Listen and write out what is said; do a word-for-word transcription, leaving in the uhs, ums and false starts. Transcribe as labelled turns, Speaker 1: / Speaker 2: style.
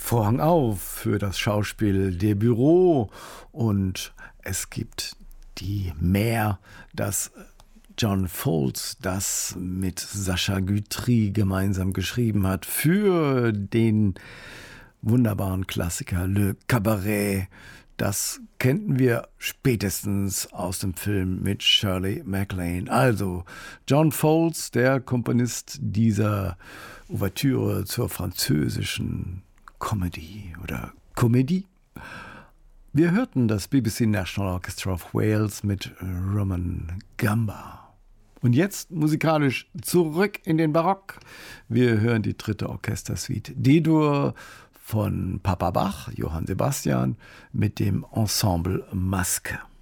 Speaker 1: Vorhang auf für das Schauspiel Der Büro und es gibt die Mär, das John Fowles das mit Sacha Guitry gemeinsam geschrieben hat für den wunderbaren Klassiker Le Cabaret. Das kennen wir spätestens aus dem Film mit Shirley MacLaine. Also John Fowles, der Komponist dieser Ouvertüre zur französischen Comedy oder Comédie. Wir hörten das B B C National Orchestra of Wales mit Roman Gamba. Und jetzt musikalisch zurück in den Barock. Wir hören die dritte Orchestersuite D-Dur von Papa Bach, Johann Sebastian, mit dem Ensemble Masque.